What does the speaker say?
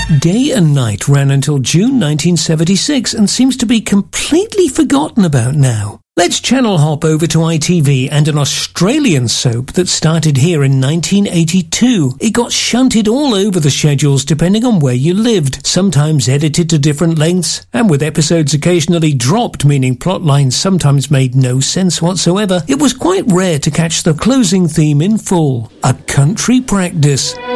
Day and Night ran until June 1976 and seems to be completely forgotten about now. Let's channel hop over to ITV and an Australian soap that started here in 1982. It got shunted all over the schedules depending on where you lived, sometimes edited to different lengths, and with episodes occasionally dropped, meaning plot lines sometimes made no sense whatsoever. It was quite rare to catch the closing theme in full, A Country Practice.